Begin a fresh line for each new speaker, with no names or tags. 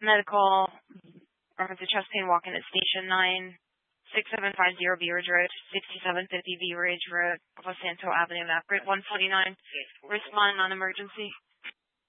medical emergency chest pain walk-in at Station 9, 6750 Bee Ridge Road, 6750 Bee Ridge Road, Los Santos Avenue, Map Grid 149. Respond non-emergency.